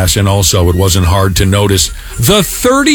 glass, and also it wasn't hard to notice the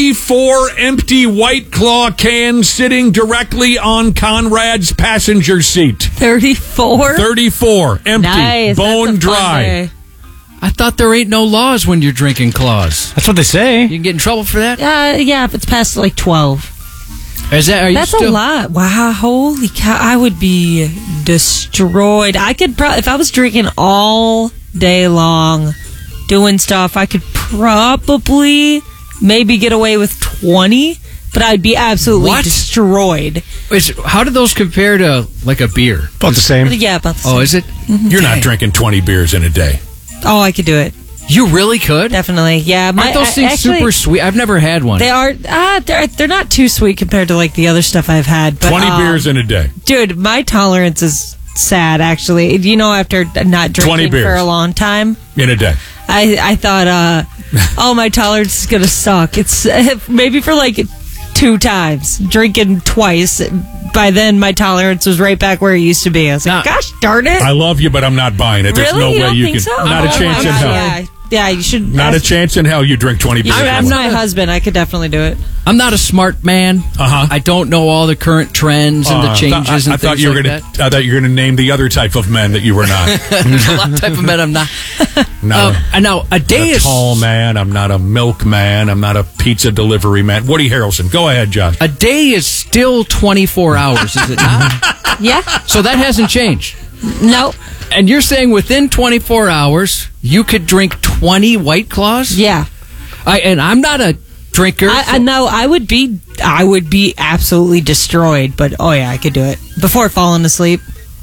34 empty White Claw cans sitting directly on Conrad's passenger seat. 34? 34 empty, Nice. bone That's a fun dry. day. I thought there ain't no laws when you're drinking claws. That's what they say. You can get in trouble for that? Yeah, if it's past like 12. Are you That's still... a lot. Wow, holy cow. I would be destroyed. I could probably, if I was drinking all day long, doing stuff, I could probably maybe get away with 20, but I'd be absolutely What? destroyed. How do those compare to, like, a beer? About the same. Yeah, about the Oh, same. is it? You're not drinking 20 beers in a day. Oh, I could do it. You really could? Definitely. Yeah. Aren't those things actually, super sweet? I've never had one. They are. They're not too sweet compared to like the other stuff I've had. But, 20 beers in a day. Dude, my tolerance is sad. Actually, you know, after not 20 drinking beers. for a long time, In a day. I thought, oh, my tolerance is gonna suck. It's maybe for like 2 times drinking twice. By then, my tolerance was right back where it used to be. I was like, Now- gosh darn it! I love you, but I'm not buying it. There's Really? no You way don't you think can. so? Not a Oh, chance in hell. Yeah, you should. Not a chance in hell you drink 20 beers. I'm in a my day. husband. I could definitely do it. I'm not a smart man. Uh-huh. I don't know all the current trends and the changes and I thought things you were like gonna. that. I thought you were going to name the other type of men that you were not. There's a lot of type of men I'm not. Not And now, a day a is... tall man. I'm not a milkman. I'm not a pizza delivery man. Woody Harrelson. Go ahead, Josh. A day is still 24 hours, is it not? Yeah. So that hasn't changed. No. And you're saying within 24 hours, you could drink 20 White Claws? Yeah. And I'm not a drinker. I know I would be absolutely destroyed, but oh yeah, I could do it before falling asleep.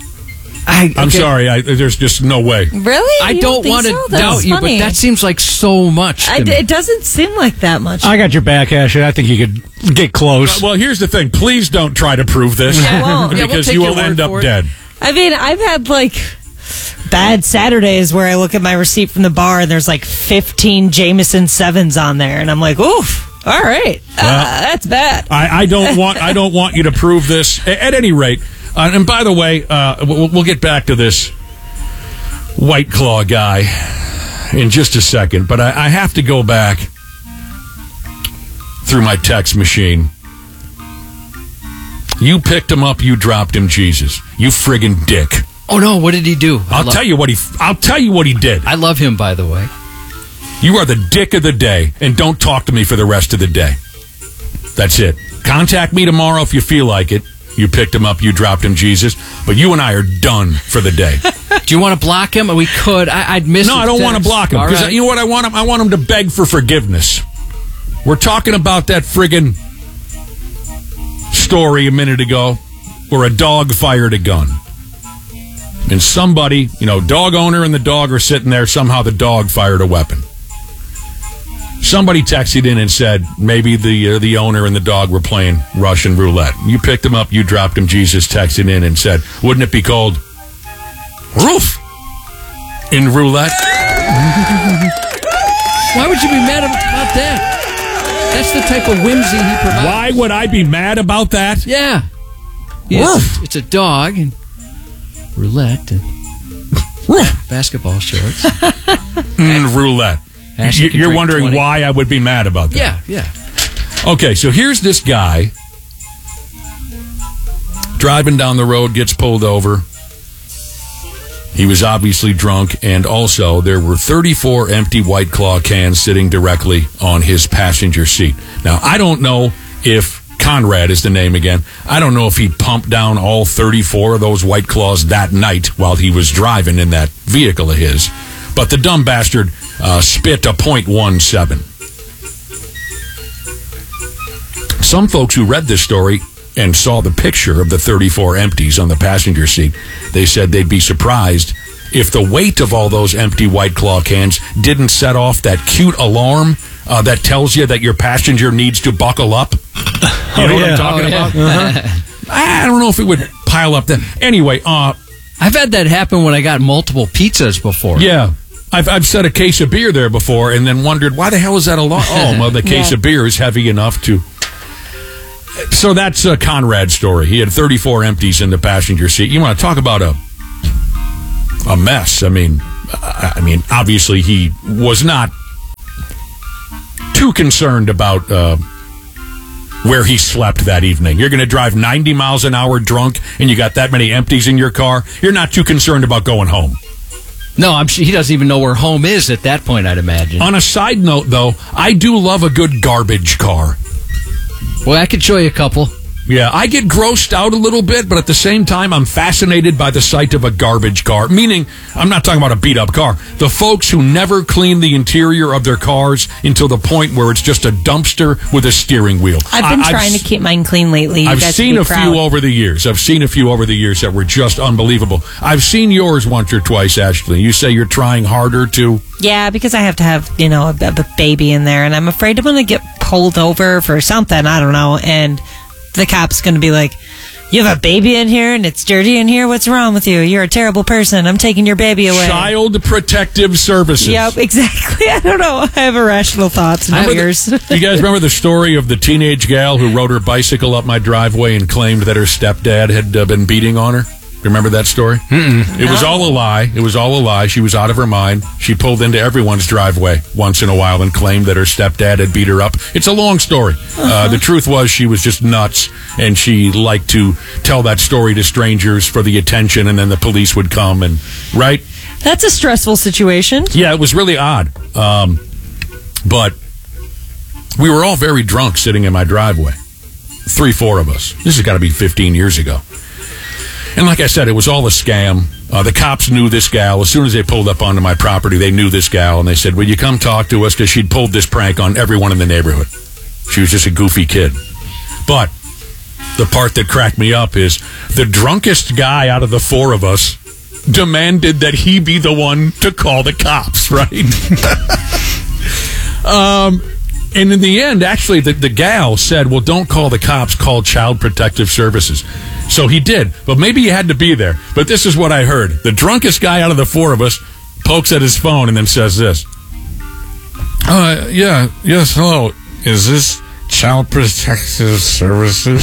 I'm sorry. There's just no way. Really? I You don't think want to so? That's doubt you, but funny. that seems like so much to me. It doesn't seem like that much. I got your back, Ashley. I think you could get close. Well, here's the thing. Please don't try to prove this I won't. Yeah, we'll because take you your will word end up for it. dead. I mean, I've had like bad Saturdays where I look at my receipt from the bar and there's like 15 Jameson 7s on there, and I'm like, oof. All right, that's bad. I don't want you to prove this. At any rate, and by the way, we'll get back to this White Claw guy in just a second, but I have to go back through my text machine. You picked him up, you dropped him, Jesus. You friggin' dick. Oh no! What did he do? I'll tell you what he did. I love him, by the way. You are the dick of the day, and don't talk to me for the rest of the day. That's it. Contact me tomorrow if you feel like it. You picked him up, you dropped him, Jesus. But you and I are done for the day. Do you want to block him? We could. I'd miss. No, I don't want to block him. Because you know what I want him? I want him to beg for forgiveness. We're talking about that friggin' story a minute ago where a dog fired a gun. And somebody, dog owner and the dog are sitting there. Somehow the dog fired a weapon. Somebody texted in and said maybe the owner and the dog were playing Russian roulette. You picked him up, you dropped him. Jesus texted in and said, wouldn't it be called roof in roulette? Why would you be mad about that? That's the type of whimsy he provides. Why would I be mad about that? Yeah. It's a dog and roulette and basketball shorts. Roulette. Ashley can You're drink wondering 20. why I would be mad about that? Yeah. Okay, so here's this guy driving down the road, gets pulled over. He was obviously drunk, and also there were 34 empty White Claw cans sitting directly on his passenger seat. Now, I don't know if Conrad is the name again. I don't know if he pumped down all 34 of those White Claws that night while he was driving in that vehicle of his. But the dumb bastard spit a .17. Some folks who read this story and saw the picture of the 34 empties on the passenger seat, they said they'd be surprised if the weight of all those empty White Claw cans didn't set off that cute alarm that tells you that your passenger needs to buckle up. You know what I'm talking about? Uh-huh. I don't know if it would pile up that. Anyway, I've had that happen when I got multiple pizzas before. yeah. I've set a case of beer there before and then wondered, why the hell is that alarm? Oh, well, the case of beer is heavy enough to... So that's Conrad's story. He had 34 empties in the passenger seat. You want to talk about a mess. I mean, obviously he was not too concerned about where he slept that evening. You're going to drive 90 miles an hour drunk, and you got that many empties in your car. You're not too concerned about going home. No, I'm sure he doesn't even know where home is at that point, I'd imagine. On a side note, though, I do love a good garbage car. Well, I could show you a couple. Yeah, I get grossed out a little bit, but at the same time, I'm fascinated by the sight of a garbage car. Meaning, I'm not talking about a beat-up car. The folks who never clean the interior of their cars until the point where it's just a dumpster with a steering wheel. I've been trying to keep mine clean lately. You I've guys seen be a proud. few over the years. I've seen a few over the years that were just unbelievable. I've seen yours once or twice, Ashley. You say you're trying harder to... Yeah, because I have to have, a baby in there, and I'm afraid I'm going to get pulled over for something. I don't know, and the cop's going to be like, you have a baby in here and it's dirty in here? What's wrong with you? You're a terrible person. I'm taking your baby away. Child Protective Services. Yep, exactly. I don't know. I have irrational thoughts and fears. You guys remember the story of the teenage gal who rode her bicycle up my driveway and claimed that her stepdad had been beating on her? Remember that story? It was all a lie. It was all a lie. She was out of her mind. She pulled into everyone's driveway once in a while and claimed that her stepdad had beat her up. It's a long story. The truth was she was just nuts, and she liked to tell that story to strangers for the attention, and then the police would come, and right? That's a stressful situation. Yeah, it was really odd. But we were all very drunk sitting in my driveway. 3-4 of us. This has got to be 15 years ago. And like I said, it was all a scam. The cops knew this gal. As soon as they pulled up onto my property, they knew this gal, and they said, will you come talk to us? Because she'd pulled this prank on everyone in the neighborhood. She was just a goofy kid. But the part that cracked me up is the drunkest guy out of the 4 of us demanded that he be the one to call the cops, right? And in the end, actually, the gal said, well, don't call the cops, call Child Protective Services. So he did, but maybe he had to be there. But this is what I heard. The drunkest guy out of the 4 of us pokes at his phone and then says this. Yes, hello. Is this Child Protective Services?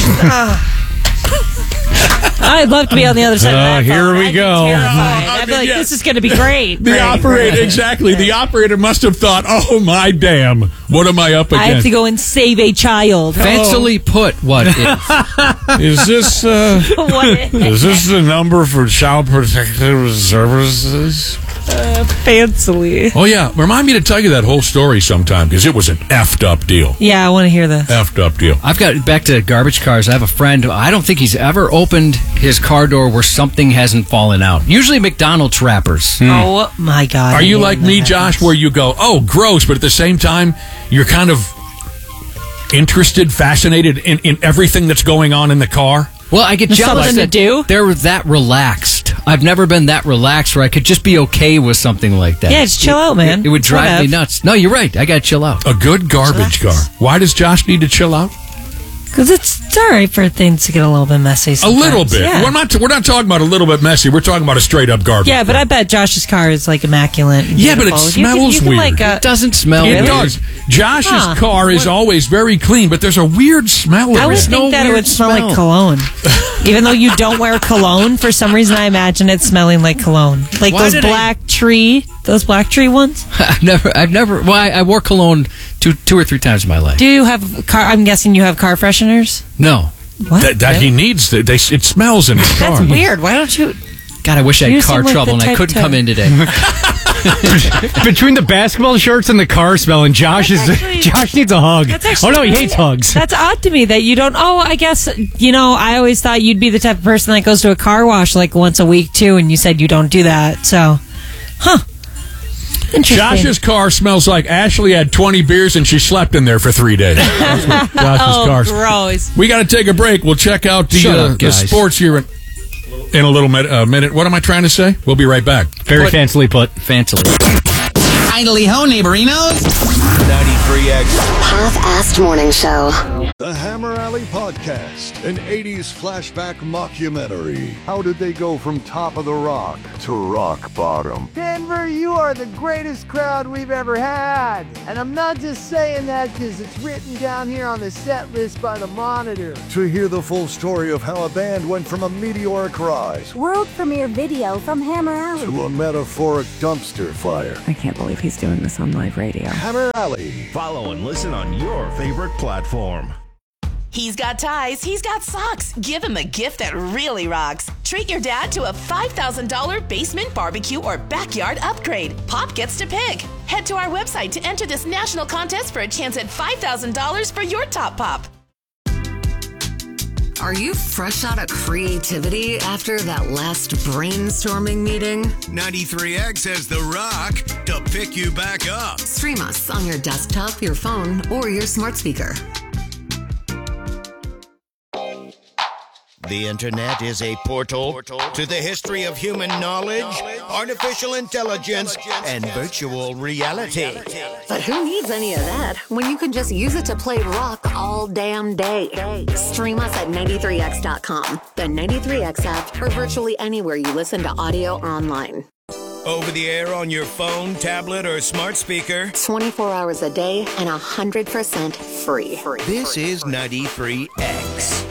I'd love to be on the other side of that here phone. we I'd be go. terrified. I'd be like, this is going to be great. The operator, exactly. The operator must have thought, oh, my damn. What am I up I have against? to go and save a child. Fancily put, what if? Is this What? is this the number for Child Protective Services? Fancily. Oh, yeah. Remind me to tell you that whole story sometime, because it was an effed up deal. Yeah, I want to hear this. Effed up deal. I've got, back to garbage cars, I have a friend, I don't think he's ever opened his car door where something hasn't fallen out. Usually McDonald's wrappers. Oh, my God. Are you I hate like when me, that Josh, happens. where you go, oh, gross, but at the same time, you're kind of interested, fascinated in everything that's going on in the car? Well, I get There's jealous something to that do? they're that relaxed. I've never been that relaxed where I could just be okay with something like that. Yeah, just chill out, man. It would drive me Whatever. nuts. No, you're right. I got to chill out. A good garbage car. Why does Josh need to chill out? Because it's all right for things to get a little bit messy A sometimes. little bit. Yeah. We're not talking about a little bit messy. We're talking about a straight up garbage. Yeah, but car. I bet Josh's car is like immaculate. and Yeah, but it beautiful. smells you can, weird. Like, It doesn't smell It weird. does. Josh's Huh. car is always very clean, but there's a weird smell. I would in it. think that it weird would smell smell. like cologne. Even though you don't wear cologne, for some reason I imagine it smelling like cologne. Like Why those did black tree ones. I've never, well, I wore cologne two or three times in my life. Do you have car? I'm guessing you have car fresheners. No. What? That he needs. It smells in his car. That's weird. Why don't you? God, I wish I You had car seem like trouble the and I type couldn't to- come in today. Between the basketball shorts and the car smell, and Josh needs a hug. That's Oh actually no, he hates hugs. That's odd to me that you don't. Oh, I guess I always thought you'd be the type of person that goes to a car wash like once a week too, and you said you don't do that. So, interesting. Josh's car smells like Ashley had 20 beers and she slept in there for 3 days. That's what Josh's car smells. gross. We got to take a break. We'll check out Shut up, the guys. sports here in a little minute. What am I trying to say? We'll be right back. Very fancily put. Fancily. Idly ho, neighborinos. 93X. Half-assed morning show. The Hammer Alley Podcast, an 80s flashback mockumentary. How did they go from top of the rock to rock bottom? Denver, you are the greatest crowd we've ever had. And I'm not just saying that because it's written down here on the set list by the Monitor. To hear the full story of how a band went from a meteoric rise World premiere video from Hammer Alley to a metaphoric dumpster fire. I can't believe he's doing this on live radio. Hammer Alley. Follow and listen on your favorite platform. He's got ties, he's got socks. Give him a gift that really rocks. Treat your dad to a $5,000 basement barbecue or backyard upgrade. Pop gets to pick. Head to our website to enter this national contest for a chance at $5,000 for your top pop. Are you fresh out of creativity after that last brainstorming meeting? 93X has The Rock to pick you back up. Stream us on your desktop, your phone, or your smart speaker. The internet is a portal to the history of human knowledge, artificial intelligence, and virtual reality. But who needs any of that when you can just use it to play rock all damn day? Stream us at 93x.com, the 93X app, or virtually anywhere you listen to audio or online. Over the air on your phone, tablet, or smart speaker. 24 hours a day and 100% free. This is 93X.